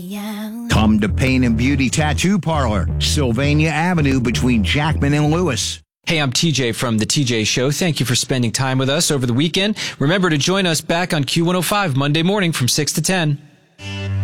Come to Pain and Beauty Tattoo Parlor, Sylvania Avenue between Jackman and Lewis. Hey, I'm TJ from The TJ Show. Thank you for spending time with us over the weekend. Remember to join us back on Q105 Monday morning from 6 to 10.